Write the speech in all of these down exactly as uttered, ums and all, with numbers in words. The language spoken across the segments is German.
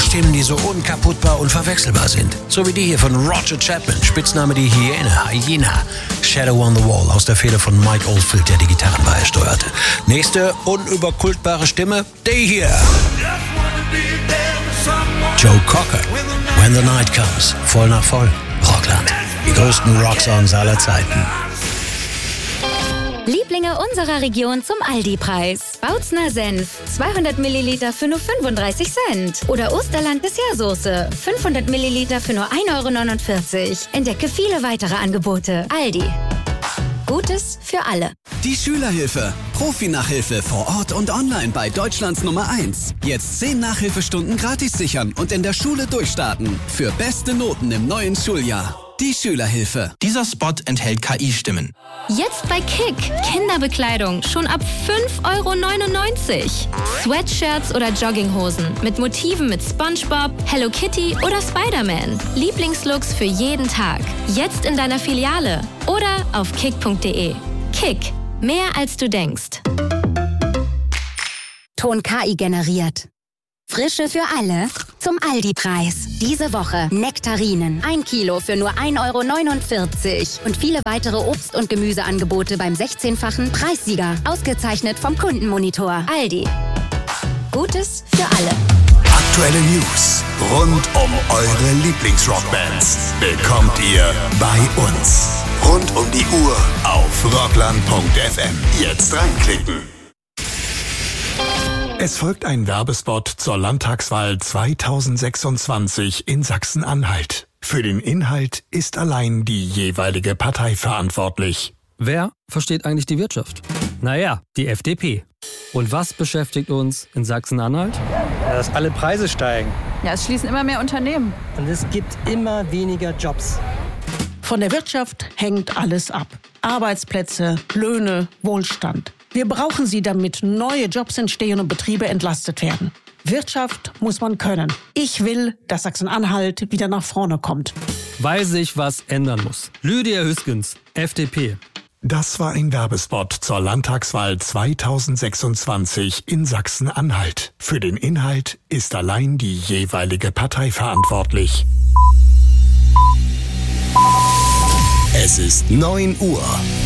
Stimmen, die so unkaputtbar und verwechselbar sind. So wie die hier von Roger Chapman, Spitzname die Hyäne, Hyena. Shadow on the Wall aus der Feder von Mike Oldfield, der die Gitarren beisteuerte. Nächste unüberkultbare Stimme, die hier. Joe Cocker, When the Night Comes, voll nach voll, Rockland. Die größten Rocksongs aller Zeiten. Lieblinge unserer Region zum Aldi-Preis. Bautzner Senf, zweihundert Milliliter für nur fünfunddreißig Cent. Oder Osterland Dessertsoße, fünfhundert Milliliter für nur ein Euro neunundvierzig. Entdecke viele weitere Angebote. Aldi. Gutes für alle. Die Schülerhilfe. Profi-Nachhilfe vor Ort und online bei Deutschlands Nummer eins. Jetzt zehn Nachhilfestunden gratis sichern und in der Schule durchstarten. Für beste Noten im neuen Schuljahr. Die Schülerhilfe. Dieser Spot enthält K I-Stimmen. Jetzt bei Kick. Kinderbekleidung schon ab fünf Euro neunundneunzig. Sweatshirts oder Jogginghosen mit Motiven mit SpongeBob, Hello Kitty oder Spider-Man. Lieblingslooks für jeden Tag. Jetzt in deiner Filiale oder auf kick punkt de. Kick. Mehr als du denkst. Ton K I generiert. Frische für alle zum Aldi-Preis. Diese Woche Nektarinen. Ein Kilo für nur ein Euro neunundvierzig. Und viele weitere Obst- und Gemüseangebote beim sechzehnfachen Preissieger. Ausgezeichnet vom Kundenmonitor. Aldi. Gutes für alle. Aktuelle News rund um eure Lieblingsrockbands bekommt ihr bei uns. Rund um die Uhr auf rockland punkt f m. Jetzt reinklicken. Es folgt ein Werbespot zur Landtagswahl zweitausendsechsundzwanzig in Sachsen-Anhalt. Für den Inhalt ist allein die jeweilige Partei verantwortlich. Wer versteht eigentlich die Wirtschaft? Naja, die F D P. Und was beschäftigt uns in Sachsen-Anhalt? Ja, dass alle Preise steigen. Ja, es schließen immer mehr Unternehmen. Und es gibt immer weniger Jobs. Von der Wirtschaft hängt alles ab. Arbeitsplätze, Löhne, Wohlstand. Wir brauchen sie, damit neue Jobs entstehen und Betriebe entlastet werden. Wirtschaft muss man können. Ich will, dass Sachsen-Anhalt wieder nach vorne kommt. Weil sich was ändern muss. Lydia Hüskens, F D P. Das war ein Werbespot zur Landtagswahl zweitausendsechsundzwanzig in Sachsen-Anhalt. Für den Inhalt ist allein die jeweilige Partei verantwortlich. Es ist neun Uhr.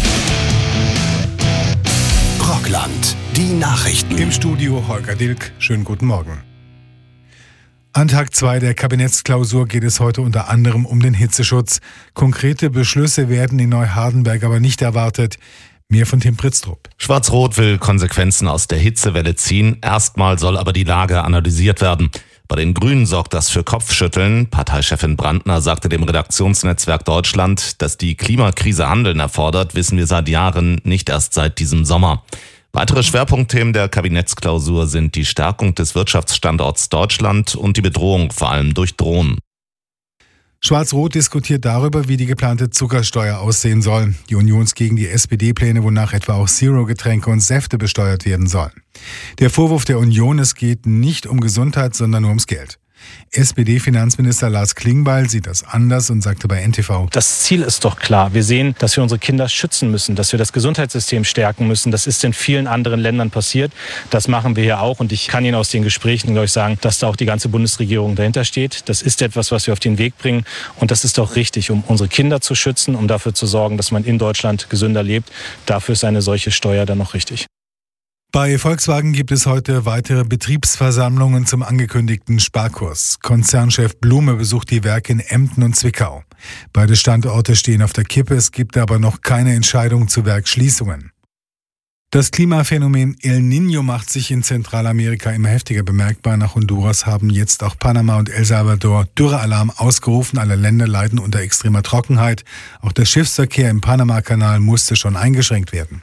Rockland, die Nachrichten. Im Studio Holger Dilk. Schönen guten Morgen. An Tag zwei der Kabinettsklausur geht es heute unter anderem um den Hitzeschutz. Konkrete Beschlüsse werden in Neuhardenberg aber nicht erwartet. Mehr von Tim Pritztrup. Schwarz-Rot will Konsequenzen aus der Hitzewelle ziehen. Erstmal soll aber die Lage analysiert werden. Bei den Grünen sorgt das für Kopfschütteln. Parteichefin Brandner sagte dem Redaktionsnetzwerk Deutschland, dass die Klimakrise Handeln erfordert, wissen wir seit Jahren, nicht erst seit diesem Sommer. Weitere Schwerpunktthemen der Kabinettsklausur sind die Stärkung des Wirtschaftsstandorts Deutschland und die Bedrohung vor allem durch Drohnen. Schwarz-Rot diskutiert darüber, wie die geplante Zuckersteuer aussehen soll. Die Union ist gegen die S P D-Pläne, wonach etwa auch Zero-Getränke und Säfte besteuert werden sollen. Der Vorwurf der Union, es geht nicht um Gesundheit, sondern nur ums Geld. S P D-Finanzminister Lars Klingbeil sieht das anders und sagte bei N T V: Das Ziel ist doch klar. Wir sehen, dass wir unsere Kinder schützen müssen, dass wir das Gesundheitssystem stärken müssen. Das ist in vielen anderen Ländern passiert. Das machen wir hier auch. Und ich kann Ihnen aus den Gesprächen, glaube ich, sagen, dass da auch die ganze Bundesregierung dahinter steht. Das ist etwas, was wir auf den Weg bringen. Und das ist doch richtig, um unsere Kinder zu schützen, um dafür zu sorgen, dass man in Deutschland gesünder lebt. Dafür ist eine solche Steuer dann noch richtig. Bei Volkswagen gibt es heute weitere Betriebsversammlungen zum angekündigten Sparkurs. Konzernchef Blume besucht die Werke in Emden und Zwickau. Beide Standorte stehen auf der Kippe, es gibt aber noch keine Entscheidung zu Werksschließungen. Das Klimaphänomen El Niño macht sich in Zentralamerika immer heftiger bemerkbar. Nach Honduras haben jetzt auch Panama und El Salvador Dürrealarm ausgerufen. Alle Länder leiden unter extremer Trockenheit. Auch der Schiffsverkehr im Panama-Kanal musste schon eingeschränkt werden.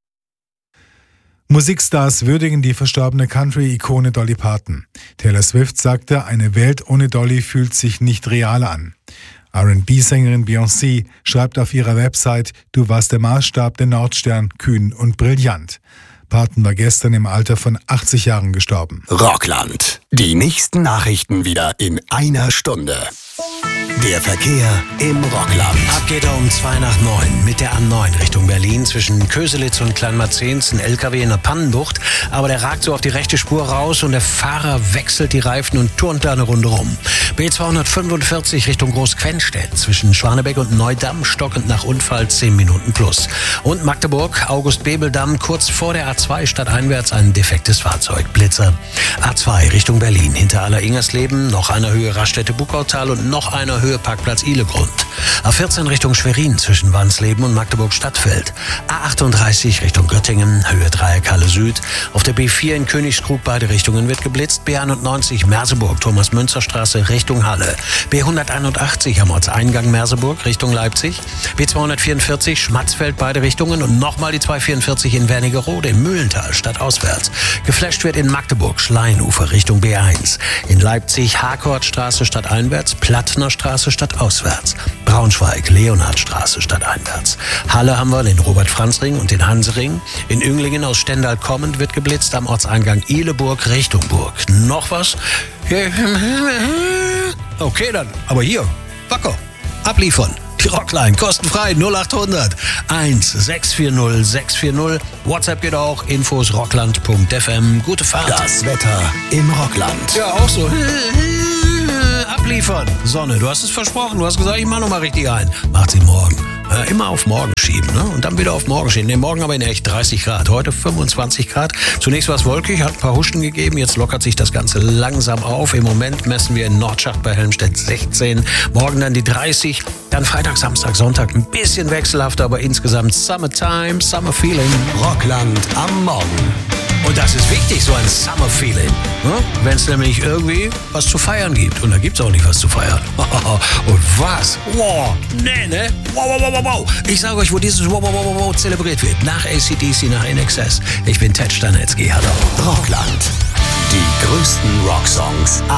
Musikstars würdigen die verstorbene Country-Ikone Dolly Parton. Taylor Swift sagte, eine Welt ohne Dolly fühlt sich nicht real an. R and B-Sängerin Beyoncé schreibt auf ihrer Website, du warst der Maßstab, der Nordstern, kühn und brillant. Parton war gestern im Alter von achtzig Jahren gestorben. Rockland. Die nächsten Nachrichten wieder in einer Stunde. Der Verkehr im Rockland. Ab geht er um zwei nach neun mit der A neun Richtung Berlin. Zwischen Köselitz und Kleinmarzens ein L K W in der Pannenbucht. Aber der ragt so auf die rechte Spur raus und der Fahrer wechselt die Reifen und turnt da eine Runde rum. B zweihundertfünfundvierzig Richtung Großquenstedt. Zwischen Schwanebeck und Neudamm stockend nach Unfall zehn Minuten plus. Und Magdeburg, August-Bebel-Damm, kurz vor der A zwei stadteinwärts ein defektes Fahrzeug. Blitzer. A zwei Richtung Berlin. Hinter Aller-Ingersleben, noch einer Höhe Raststätte-Buckautal und noch einer Höhe Parkplatz Ihlegrund. A vierzehn Richtung Schwerin zwischen Wansleben und Magdeburg-Stadtfeld. A achtunddreißig Richtung Göttingen, Höhe Dreieck Halle Süd. Auf der B vier in Königskrug beide Richtungen wird geblitzt. B einundneunzig Merseburg, Thomas-Münzer-Straße Richtung Halle. B hunderteinundachtzig am Ortseingang Merseburg Richtung Leipzig. B zweihundertvierundvierzig Schmatzfeld beide Richtungen und nochmal die zweihundertvierundvierzig in Wernigerode im Mühlental stadtauswärts. Geflasht wird in Magdeburg Schleinufer Richtung B eins. In Leipzig Harkortstraße stadteinwärts, Plattner Straße stadtauswärts. Braunschweig Leonhardstraße stadteinwärts. Halle haben wir den Robert-Franz-Ring und den Hansering. In Önglingen aus Stendal kommend wird geblitzt am Ortseingang Ihleburg Richtung Burg. Noch was? Okay dann, aber hier, Wacker, abliefern. Die Rockline, kostenfrei, null achthundert eins sechs vier null sechs vier null. WhatsApp geht auch, infos rockland punkt f m. Gute Fahrt. Das Wetter im Rockland. Ja, auch so. Abliefern. Sonne, du hast es versprochen. Du hast gesagt, ich mach noch mal richtig ein. Macht sie morgen. Äh, immer auf morgen schieben, ne? Und dann wieder auf morgen schieben. Ne, morgen aber in echt dreißig Grad. Heute fünfundzwanzig Grad. Zunächst war es wolkig, hat ein paar Huschen gegeben. Jetzt lockert sich das Ganze langsam auf. Im Moment messen wir in Nordschacht bei Helmstedt sechzehn. Morgen dann die dreißig. Dann Freitag, Samstag, Sonntag ein bisschen wechselhafter, aber insgesamt Summertime, Summer Feeling. Rockland am Morgen. Und das ist wichtig, so ein Summer-Feeling. Ne? Wenn es nämlich irgendwie was zu feiern gibt. Und da gibt es auch nicht was zu feiern. Und was? Wow, nee, ne? Wow, wow, wow, wow. Ich sage euch, wo dieses wow, wow, wow, wow zelebriert wird. Nach A C D C, nach I N X S. Ich bin Ted Stanetzky, hallo. Rockland. Die größten Rocksongs